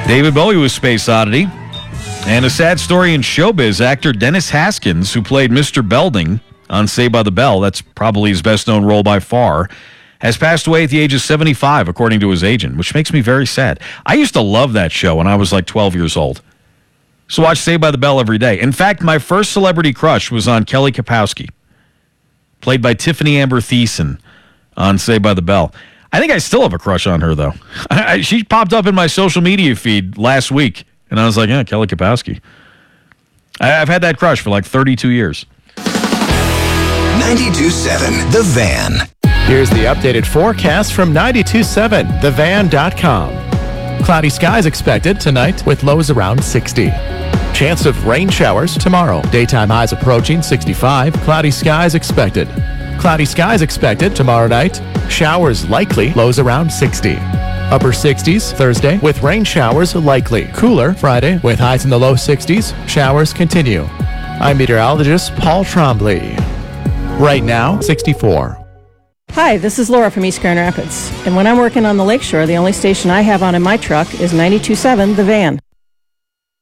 David Bowie was Space Oddity. And a sad story in showbiz. Actor Dennis Haskins, who played Mr. Belding on Saved by the Bell, that's probably his best-known role by far, has passed away at the age of 75, according to his agent, which makes me very sad. I used to love that show when I was like 12 years old. So watch Saved by the Bell every day. In fact, my first celebrity crush was on Kelly Kapowski, played by Tiffany Amber Thiessen on Saved by the Bell. I think I still have a crush on her, though. She popped up in my social media feed last week, and I was like, yeah, Kelly Kapowski. I've had that crush for like 32 years. 92.7 The Van. Here's the updated forecast from 92.7 TheVan.com. Cloudy skies expected tonight with lows around 60. Chance of rain showers tomorrow. Daytime highs approaching 65. Cloudy skies expected. Cloudy skies expected tomorrow night. Showers likely. Lows around 60. Upper 60s Thursday with rain showers likely. Cooler Friday with highs in the low 60s. Showers continue. I'm meteorologist Paul Trombley. Right now, 64. Hi, this is Laura from East Grand Rapids. And when I'm working on the lakeshore, the only station I have on in my truck is 92.7 The Van.